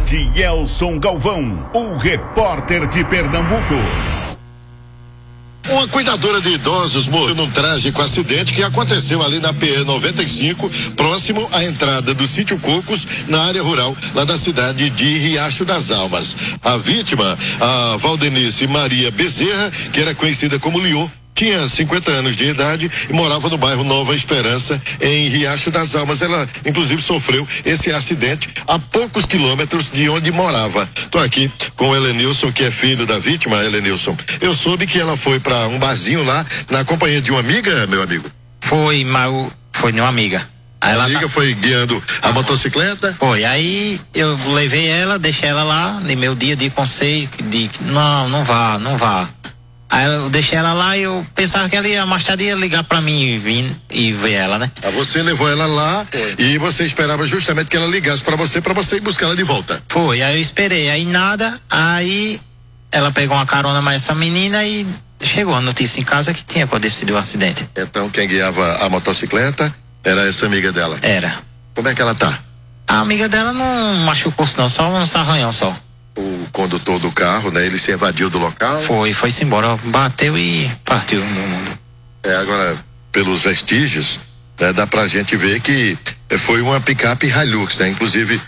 Adielson Galvão, o repórter de Pernambuco. Uma cuidadora de idosos morreu num trágico acidente que aconteceu ali na PE 95, próximo à entrada do Sítio Cocos, na área rural, lá da cidade de Riacho das Almas. A vítima, a Valdenice Maria Bezerra, que era conhecida como Liô, tinha 50 anos de idade e morava no bairro Nova Esperança, em Riacho das Almas. Ela, inclusive, sofreu esse acidente a poucos quilômetros de onde morava. Estou aqui com o Helenilson, que é filho da vítima. Helenilson, eu soube que ela foi para um barzinho lá, na companhia de uma amiga, meu amigo? Foi de uma amiga. A amiga foi guiando a motocicleta? Foi, aí eu levei ela, deixei ela lá, no meu dia de conselho, de não vá. Aí eu deixei ela lá e eu pensava que ela ia mais tarde ia ligar pra mim e vir e ver ela, né? Você levou ela lá e você esperava justamente que ela ligasse pra você ir buscar ela de volta. Foi, aí eu esperei, aí nada, aí ela pegou uma carona mais essa menina e chegou a notícia em casa que tinha acontecido o acidente. Então quem guiava a motocicleta era essa amiga dela? Era. Como é que ela tá? A amiga dela não machucou-se não, só uns arranhão só. O condutor do carro, né? Ele se evadiu do local? Foi-se embora, bateu e partiu no mundo. Agora, pelos vestígios, né, dá pra gente ver que foi uma picape Hilux, né? Inclusive,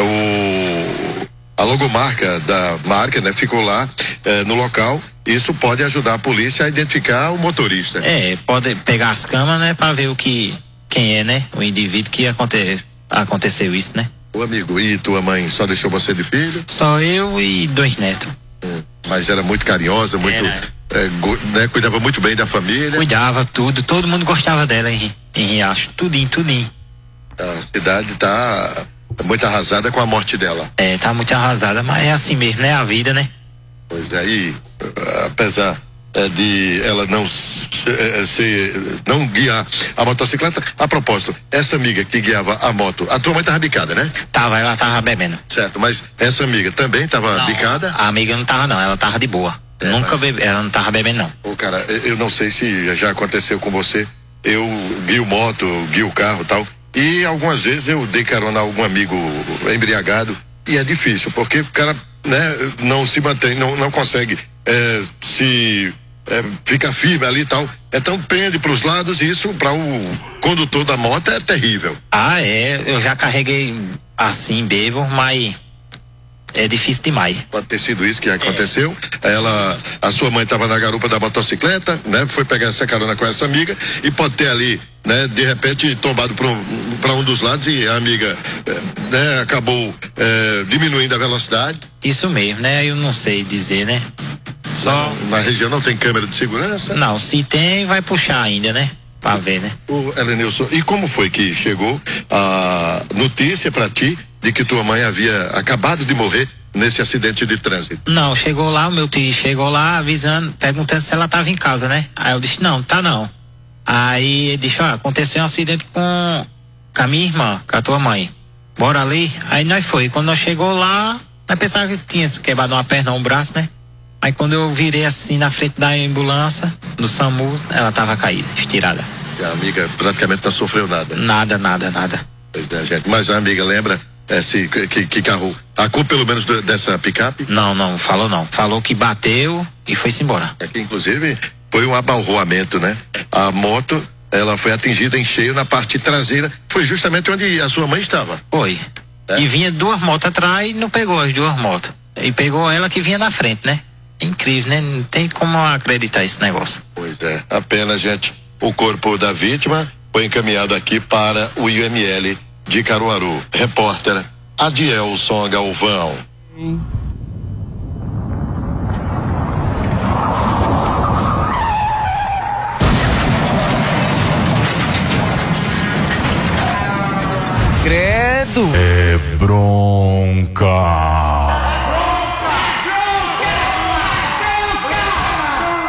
a logomarca da marca, né? Ficou lá no local. Isso pode ajudar a polícia a identificar o motorista. Pode pegar as câmeras, né? Pra ver quem é, né? O indivíduo que aconteceu isso, né? Ô amigo, e tua mãe só deixou você de filho? Só eu e 2 netos. Mas era muito carinhosa, muito, né, cuidava muito bem da família. Cuidava tudo, todo mundo gostava dela em Riacho, tudinho. A cidade tá muito arrasada com a morte dela. Tá muito arrasada, mas é assim mesmo, né? A vida, né? Pois é, e apesar de ela não guiar a motocicleta. A propósito, essa amiga que guiava a moto, a tua mãe tava bicada, né? Ela tava bebendo. Certo, mas essa amiga também tava bicada? A amiga não tava não, ela tava de boa. Nunca bebeu, ela não tava bebendo não. Ô cara, eu não sei se já aconteceu com você, eu guio moto, guio carro e tal, e algumas vezes eu dei carona a algum amigo embriagado, e é difícil, porque o cara, né, não se mantém, não consegue fica firme ali e tal. Então pende para os lados e isso para o condutor da moto é terrível. Eu já carreguei assim, bebo, mas é difícil demais. Pode ter sido isso que aconteceu. A sua mãe estava na garupa da motocicleta, né? Foi pegar essa carona com essa amiga e pode ter ali, né? De repente tombado para um dos lados e a amiga, né? Acabou diminuindo a velocidade. Isso mesmo, né? Eu não sei dizer, né? Só na região não tem câmera de segurança? Não, se tem, vai puxar ainda, né? Pra ver, né? O Helenilson, e como foi que chegou a notícia pra ti de que tua mãe havia acabado de morrer nesse acidente de trânsito? Não, chegou lá, o meu tio chegou lá avisando, perguntando se ela tava em casa, né? Aí eu disse, não, tá não. Aí ele disse, aconteceu um acidente com a minha irmã, com a tua mãe. Bora ali? Aí nós foi. Quando nós chegou lá, nós pensávamos que tinha se quebrado uma perna ou um braço, né? Aí quando eu virei assim na frente da ambulância, do SAMU, ela tava caída, estirada. E a amiga praticamente não sofreu nada? Nada. Pois é, gente. Mas a amiga lembra que carro? A cor pelo menos dessa picape? Não, falou não. Falou que bateu e foi-se embora. É que inclusive foi um abalroamento, né? A moto, ela foi atingida em cheio na parte traseira. Foi justamente onde a sua mãe estava. Foi. E vinha 2 motos atrás e não pegou as 2 motos. E pegou ela que vinha na frente, né? Incrível, né? Não tem como acreditar esse negócio. Pois é, apenas, gente, o corpo da vítima foi encaminhado aqui para o IML de Caruaru. Repórter Adielson Galvão. Credo! É bronca.